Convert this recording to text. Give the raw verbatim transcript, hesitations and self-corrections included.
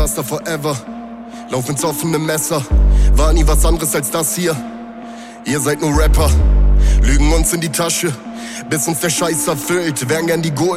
Gangster forever. Lauf ins offene Messer, war nie was anderes als das hier. Ihr seid nur Rapper, lügen uns in die Tasche, bis uns der Scheiß erfüllt. Wären gern die Gold